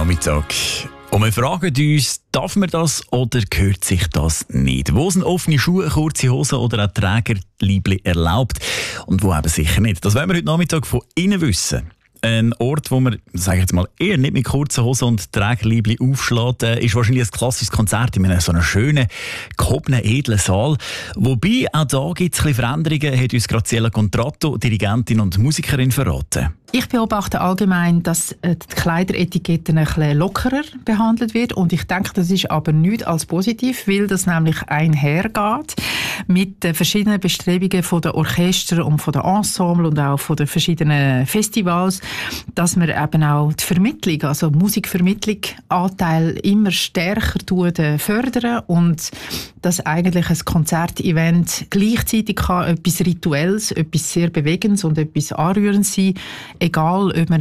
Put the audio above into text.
Nachmittag. Und wir fragen uns, darf man das oder gehört sich das nicht? Wo sind offene Schuhe, kurze Hosen oder auch Trägerliebli erlaubt? Und wo eben sicher nicht? Das wollen wir heute Nachmittag von Ihnen wissen. Ein Ort, wo man, sage ich jetzt mal, eher nicht mit kurzen Hosen und Trägerliebli aufschlägt, ist wahrscheinlich ein klassisches Konzert in einem so einem schönen, gehobenen, edlen Saal. Wobei, auch da gibt es ein bisschen Veränderungen, hat uns Graziella Contratto, Dirigentin und Musikerin, verraten. Ich beobachte allgemein, dass die Kleideretikette ein bisschen lockerer behandelt wird. Und ich denke, das ist aber nichts als positiv, weil das nämlich einhergeht mit den verschiedenen Bestrebungen von der Orchester und von der Ensemble und auch von den verschiedenen Festivals, dass man eben auch die Vermittlung, also Musikvermittlung, Anteil immer stärker fördern und dass eigentlich ein Konzertevent gleichzeitig kann etwas Rituelles, etwas sehr Bewegendes und etwas Anrührendes sein, egal ob man